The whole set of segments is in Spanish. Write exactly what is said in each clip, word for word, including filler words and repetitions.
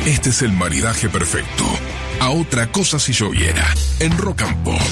Este es el maridaje perfecto. A otra cosa si lloviera. En Rock and Pop.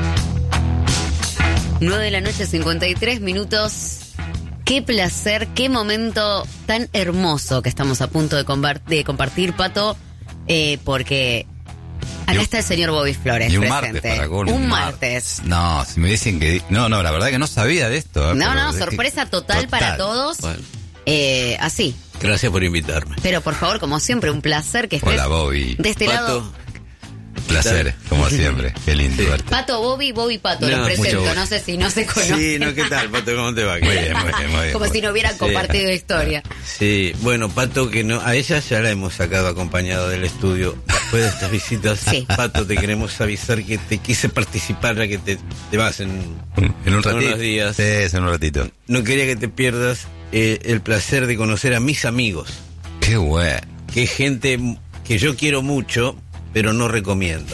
nueve de la noche, cincuenta y tres minutos. Qué placer, qué momento tan hermoso que estamos a punto de, combar- de compartir, Pato, eh, porque acá un, está el señor Bobby Flores y un presente. martes para Gol, un, un martes. No, si me dicen que... No, no, la verdad que no sabía de esto. ¿eh? No, Pero no, de sorpresa que, total, total para todos. Bueno. Eh, así. Gracias por invitarme. Pero por favor, como siempre, un placer que estés Hola, Bobby. de este Pato. lado. Placer, como siempre. Qué lindo Sí. verte. Pato, Bobby, Bobby, Pato, No, les presento. mucho No sé si no se conocen. Sí, no, ¿qué tal, Pato? ¿Cómo te va? Muy bien, muy bien, muy bien. Como si no hubieran Sí. compartido historia. Sí, bueno, Pato, que no, a ella ya la hemos sacado acompañado del estudio. Después de estas visitas, Sí. Pato, te queremos avisar que te quise participar, ya que te, te vas en, En un ratito. unos días. Sí, es en un ratito. No quería que te pierdas eh, el placer de conocer a mis amigos, Qué bueno. que es gente que yo quiero mucho, pero no recomiendo.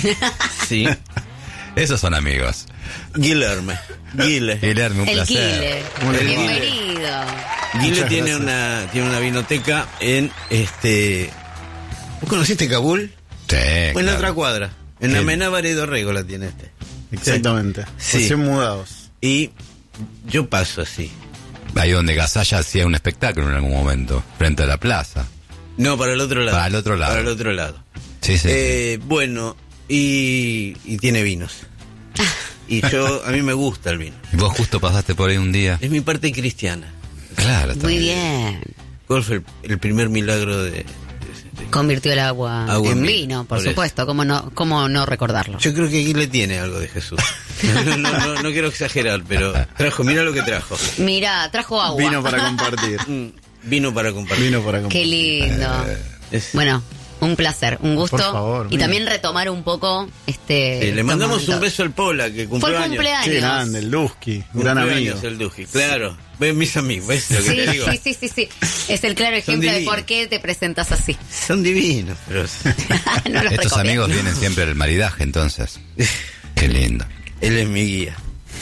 Sí. Esos son amigos. Guillermo. Guile. Guillermo, un El placer. Guile. El Bienvenido. Guile Muchas tiene gracias. una, tiene una vinoteca en este. ¿Vos conociste Kabul? Sí, En la claro. otra cuadra. En la Amenábar de Rego la tiene este. Exactamente. Sí. Recién mudados. Y yo paso así. Ahí donde Gasalla hacía un espectáculo en algún momento, frente a la plaza. No, para el otro lado. Para el otro lado. Para el otro lado. Sí, sí. Eh, bueno, y, y tiene vinos. Y yo, a mí me gusta el vino. Y vos justo pasaste por ahí un día. Es mi parte cristiana. Claro, está Muy bien. ¿Cuál fue el, el primer milagro de, de- de- Convirtió el agua, Agua en en vino, vino, por por eso. supuesto. ¿Cómo no, cómo no recordarlo? Yo creo que aquí le tiene algo de Jesús. No, no, no, no quiero exagerar, pero trajo, mira lo que trajo. Mira, trajo agua. Vino para compartir. Mm, Vino para compartir. Vino para Qué compartir. lindo. Es- Bueno, un placer, un gusto. Por favor, y mira. también retomar un poco este. Sí, le mandamos estos un beso al Pola, que cumplió Fue el años. cumpleaños. Qué grande, el Dusky, un gran Cumplió amigo. años el Duji, claro. Ven mis amigos, ¿ves lo que Sí, te digo? sí, sí, sí, sí. Es el claro ejemplo de divinos. por qué te presentas así. Son divinos, pero No los Estos recomiendo. amigos tienen siempre el maridaje, entonces. Qué lindo. él es mi guía.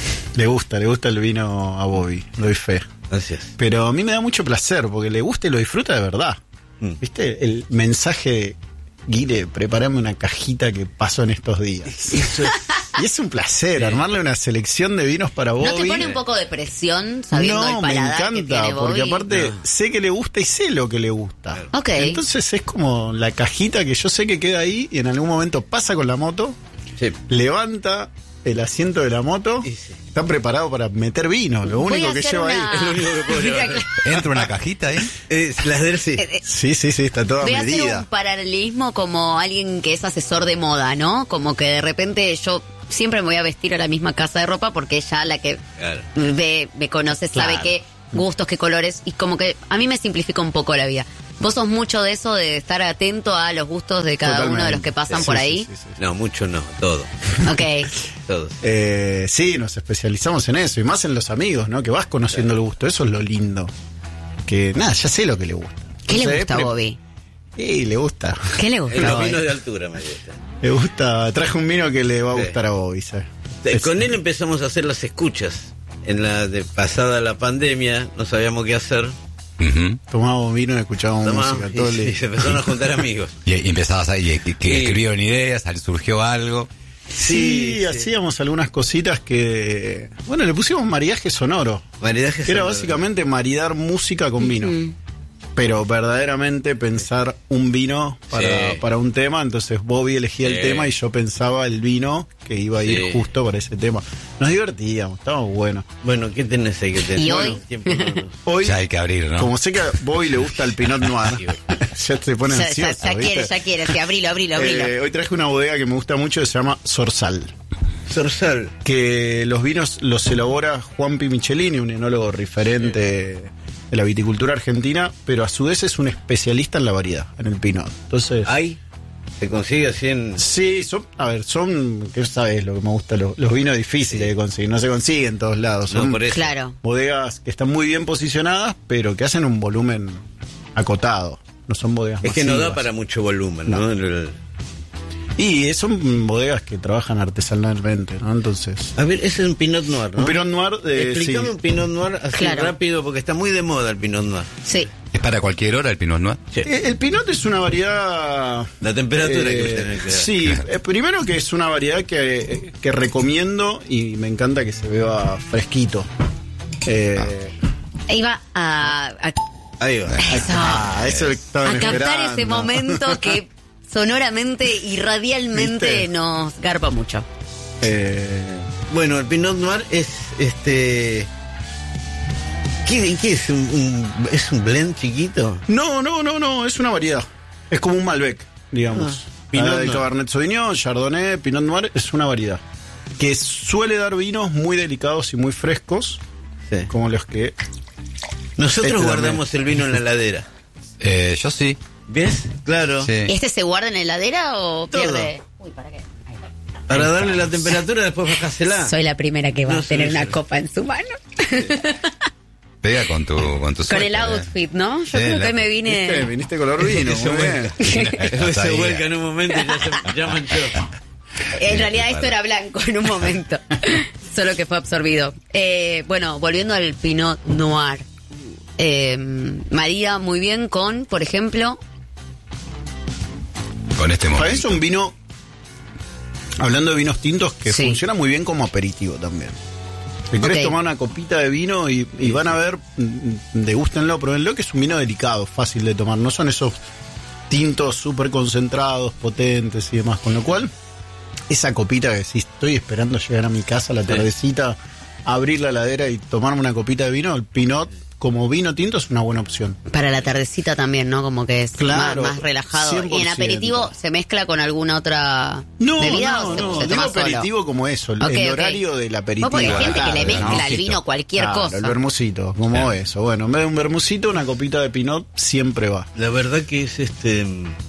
Le gusta, le gusta el vino a Bobby, doy fe. Gracias. Pero a mí me da mucho placer porque le gusta y lo disfruta de verdad. Mm. ¿Viste? El mensaje de Guile, prepárame una cajita que pasó en estos días. Eso es- y es un placer armarle una selección de vinos para Bobby. ¿No te pone un poco de presión sabiendo No, el me paladar que encanta, tiene Bobby? porque aparte No. sé que le gusta y sé lo que le gusta. Ok. Entonces es como la cajita que yo sé que queda ahí y en algún momento pasa con la moto, Sí. levanta el asiento de la moto, Y sí. está preparado para meter vino, lo Voy único a que hacer lleva una- ahí. Es lo único que puedo llevar. ¿Entra una cajita ahí? Es las del sí. Eh, eh, Sí, sí, sí, está toda Voy a hacer medida. un paralelismo como alguien que es asesor de moda, ¿no? Como que de repente yo siempre me voy a vestir a la misma casa de ropa porque ya la que Claro. ve, me conoce sabe Claro. qué gustos, qué colores, y como que a mí me simplifica un poco la vida. ¿Vos sos mucho de eso, de estar atento a los gustos de cada uno de los que pasan Sí, por sí, ahí? sí, sí, sí. No, mucho no, todo. Ok. Todo. Eh, sí, nos especializamos en eso, y más en los amigos, ¿no? Que vas conociendo el gusto, eso es lo lindo. Que nada, ya sé lo que le gusta. ¿Qué le Entonces, gusta a pre- Bobby? Sí, le gusta. ¿Qué le En gusta a los Bobby? vinos de altura me gusta. Le gusta, traje un vino que le va a Sí. gustar a Bobby, ¿sabes? Eh, Es- Con él empezamos a hacer las escuchas. En la de pasada la pandemia, no sabíamos qué hacer. Ujú. Tomábamos vino y escuchábamos Tomamos, música y, todo el y día. se empezaron a juntar amigos. Y, y empezabas ahí, y- que, que Sí. escribieron ideas, ahí surgió algo. Sí, sí. hacíamos algunas cositas que... Bueno, le pusimos maridaje sonoro. Maridaje Que era sonoro. básicamente maridar música con vino. Mm. Pero verdaderamente pensar un vino para, Sí. para un tema. Entonces Bobby elegía el Sí. tema y yo pensaba el vino que iba a ir Sí. justo para ese tema. Nos divertíamos, estábamos buenos. Bueno, ¿qué tenés ahí que tenés? ¿Y Bueno, hoy? tiempo no nos- Hoy, Ya hay que abrir, ¿no? como sé que a Bobby le gusta el Pinot Noir, ya se pone Ya, ya, ansioso. ya ¿viste? quiere, ya quiere. Sí, abrilo, abrilo, abrilo. Eh, hoy traje una bodega que me gusta mucho que se llama Sorsal. Sorsal. Que los vinos los elabora Juan Pi Michelini, un enólogo referente de la viticultura argentina, pero a su vez es un especialista en la variedad, en el Pinot. Entonces, ¿Hay? ¿Se consigue así en...? sí, son, a ver, son, ¿qué sabes lo que me gusta? Los, los vinos difíciles de conseguir, no se consiguen en todos lados. No, Son por eso. Claro. bodegas que están muy bien posicionadas, pero que hacen un volumen acotado. No son bodegas Es que no da masivas. para mucho volumen, ¿no? El- Y son bodegas que trabajan artesanalmente, ¿no? Entonces, A ver, ese es un Pinot Noir, ¿no? un Pinot Noir de... Explícame sí. un Pinot Noir así Claro. rápido, porque está muy de moda el Pinot Noir. Sí. ¿Es para cualquier hora el Pinot Noir? Sí. Eh, El Pinot es una variedad... La temperatura eh, que usted me queda. Sí, eh, primero que es una variedad que, que recomiendo y me encanta que se vea fresquito. Eh, Iba a, a, Ahí va. Eso. ah, eso estaban a captar esperando. ese momento que sonoramente y radialmente ¿Viste? nos garpa mucho. Eh, Bueno, el Pinot Noir es este. ¿Qué, qué es? Un, un- ¿Es un blend chiquito? no, no, no, no, es una variedad. Es como un Malbec, digamos. Ah, Pinot Pinot de Noir. Cabernet Sauvignon, Chardonnay, Pinot Noir es una variedad. Que suele dar vinos muy delicados y muy frescos, Sí. como los que... Nosotros Este guardamos el vino en la heladera. Eh, yo sí. ¿Ves? Claro. Sí. ¿Y este se guarda en la heladera o Todo. pierde? Uy, ¿para qué? Ahí va. Para darle la temperatura, después bajásela. Soy la primera que va No, a tener sí, una sí. copa en su mano. Pega con tu con tu Con el suéter, ¿eh? outfit, ¿no? Yo Sí, creo que la- hoy me ¿Viste? vine... Viniste color vino, Se muy bien. vuelca. Después se Sabía. vuelca en un momento y ya se ya manchó. En realidad esto era blanco en un momento. Solo que fue absorbido. Eh, bueno, volviendo al Pinot Noir. Eh, María, muy bien con, por ejemplo... Con este Para momento. eso un vino, hablando de vinos tintos, que Sí. funciona muy bien como aperitivo también. Si querés Ok. tomar una copita de vino y, y van a ver, mm, degústenlo, pruébenlo, que es un vino delicado, fácil de tomar. No son esos tintos súper concentrados, potentes y demás. Con lo cual, esa copita que si estoy esperando llegar a mi casa a la tardecita, abrir la heladera y tomarme una copita de vino, el Pinot como vino tinto es una buena opción. Para la tardecita también, ¿no? Como que es Claro, más, más relajado. cien por ¿Y en aperitivo ciento. se mezcla con alguna otra No, bebida no, o se, no, se digo toma solo? aperitivo como eso, el, Ok, el ok. horario del aperitivo. Vos, porque hay gente que le Claro, mezcla ¿no? al vino cualquier Claro, cosa. el vermucito, como eso. Bueno, en vez de un vermucito, una copita de Pinot siempre va. La verdad que es este.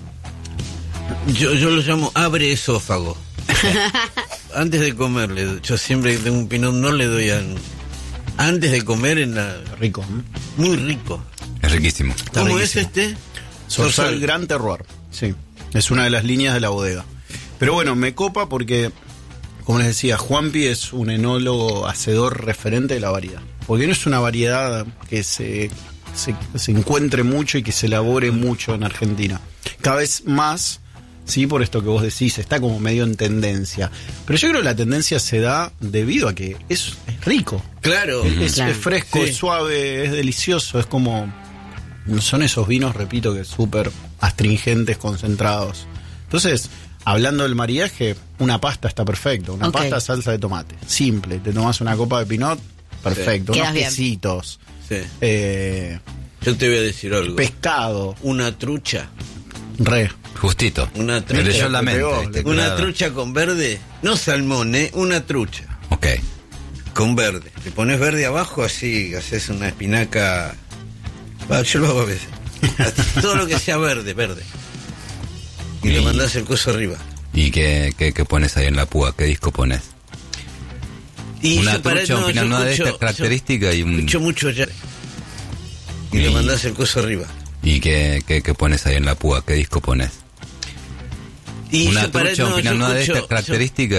Yo, yo lo llamo abre esófago. Antes de comerle, yo siempre que tengo un Pinot no le doy a. Antes de comer en la. Rico. Muy rico. Es riquísimo. ¿Cómo riquísimo. es este? Sorsal Sorsal. Gran Terroir. Sí, es una de las líneas de la bodega. Pero bueno, me copa porque, como les decía, Juanpi es un enólogo hacedor referente de la variedad. Porque no es una variedad que se, se, se encuentre mucho y que se elabore mucho en Argentina. Cada vez más, sí, por esto que vos decís, está como medio en tendencia. Pero yo creo que la tendencia se da debido a que es, es rico. Claro. Es, Claro. es fresco, Sí. es suave, es delicioso, es como... Son esos vinos, repito, que súper astringentes, concentrados. Entonces, hablando del maridaje, una pasta está perfecto. Una Ok. pasta salsa de tomate. Simple. Te tomas una copa de Pinot, perfecto. Sí. Unos Quedas bien. quesitos. Sí. Eh, Yo te voy a decir algo. pescado. Una trucha. Re. Justito. Una Me trucha. leyó la Te mente. pegó, ¿viste? Una Claro. trucha con verde. No salmón, ¿eh? Una trucha. Ok. Con verde. Le pones verde abajo, así, haces una espinaca. Va, yo lo hago a veces. Todo lo que sea verde, verde. Y le Y- mandás el coso arriba. ¿Y qué, qué, qué pones ahí en la púa? ¿Qué disco pones? Y Una yo para- trucha, un no, Pinot yo Noir de escucho- esta característica y un... Escucho mucho ya. Y, le Y- mandás el coso arriba. ¿Y qué, qué, qué pones ahí en la púa? ¿Qué disco pones? Y Una yo para- trucha, un no, Pinot yo Noir de escucho- esta característica